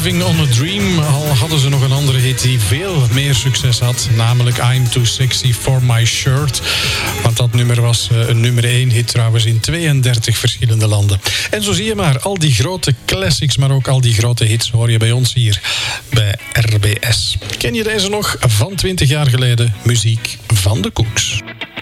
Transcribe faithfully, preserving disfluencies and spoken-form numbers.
Living on a Dream. Al hadden ze nog een andere hit die veel meer succes had. Namelijk I'm Too Sexy for My Shirt. Want dat nummer was een nummer één hit trouwens in tweeëndertig verschillende landen. En zo zie je maar, al die grote classics, maar ook al die grote hits hoor je bij ons hier bij R B S. Ken je deze nog van twintig jaar geleden? Muziek van de Koeks.